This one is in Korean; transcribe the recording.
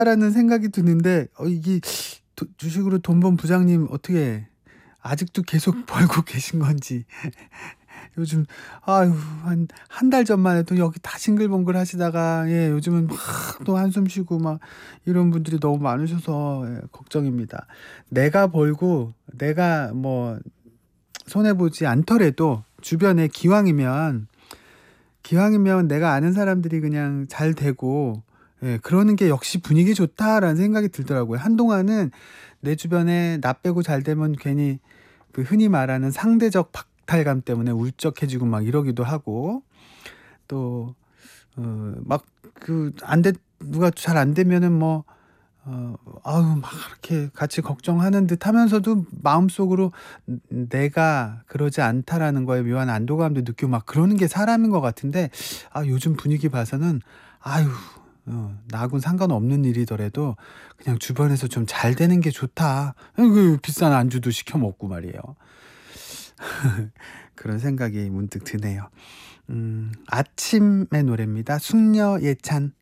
라는 생각이 드는데 이게 주식으로 돈 번 부장님 어떻게 아직도 계속 벌고 계신 건지. 요즘 아유 한 달 전만 해도 여기 다 싱글벙글 하시다가 요즘은 막 또 한숨 쉬고 막 이런 분들이 너무 많으셔서 걱정입니다. 내가 벌고 내가 뭐 손해 보지 않더라도 주변에 기왕이면 내가 아는 사람들이 그냥 잘 되고 그러는 게 역시 분위기 좋다라는 생각이 들더라고요. 한동안은 내 주변에 나 빼고 잘 되면 괜히 그 흔히 말하는 상대적 박탈감 때문에 울적해지고 막 이러기도 하고, 또 막 누가 잘 안 되면은 뭐 아유 막 이렇게 같이 걱정하는 듯 하면서도 마음속으로 '내가 그러지 않다.'라는 거에 묘한 안도감도 느끼고 막 그러는 게 사람인 것 같은데, 요즘 분위기 봐서는 아유 나하고는 상관없는 일이더라도 그냥 주변에서 좀 잘 되는 게 좋다. 그 비싼 안주도 시켜 먹고 말이에요. 그런 생각이 문득 드네요. 아침의 노래입니다. 숙녀 예찬.